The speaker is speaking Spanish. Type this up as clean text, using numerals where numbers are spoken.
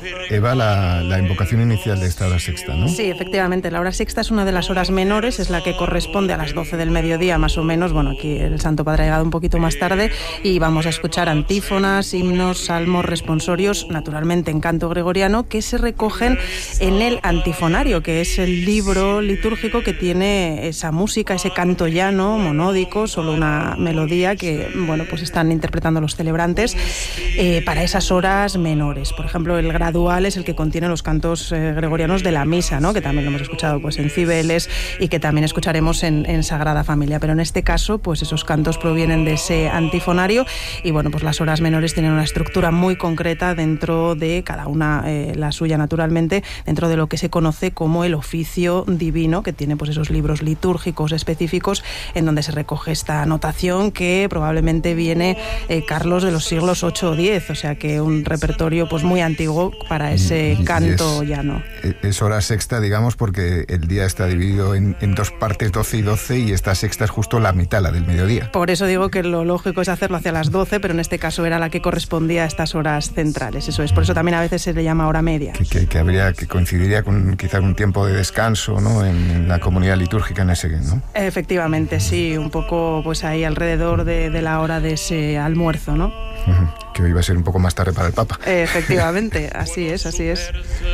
Eva, la invocación inicial de esta hora sexta, ¿no? Sí, efectivamente, la hora sexta es una de las horas menores, es la que corresponde a las 12 del mediodía, más o menos. Bueno, aquí el Santo Padre ha llegado un poquito más tarde y vamos a escuchar antífonas, himnos, salmos, responsorios, naturalmente en canto gregoriano, que se recogen en el antifonario, que es el libro litúrgico que tiene esa música, ese canto llano, monódico, solo una melodía que, bueno, pues están interpretando los celebrantes para esas horas menores. Por ejemplo, el gradual es el que contiene los cantos gregorianos de la misa, ¿no? Que también lo hemos escuchado pues en Cibeles y que también escucharemos en Sagrada Familia. Pero en este caso, pues esos cantos provienen de ese antifonario y, bueno, pues las horas menores tienen una estructura muy concreta dentro de cada una, la suya naturalmente, dentro de lo que se conoce como el oficio divino, que tiene pues esos libros litúrgicos específicos en donde se recoge esta notación que probablemente viene, Carlos, de los siglos 8 o 10, o sea que un repertorio pues muy antiguo para ese canto llano. Es hora sexta, digamos, porque el día está dividido en dos partes, 12 y 12, y esta sexta es justo la mitad, la del mediodía. Por eso digo que lo lógico es hacerlo hacia las 12, pero en este caso era la que correspondía a estas horas centrales, eso es. Por eso también a veces se le llama hora media. Que coincidiría con quizá un tiempo de descanso, ¿no?, en la comunidad litúrgica en ese, ¿no? Efectivamente, sí, un poco pues ahí alrededor de la hora de ese almuerzo, ¿no? Que hoy va a ser un poco más tarde para el Papa. Efectivamente, así es, así es.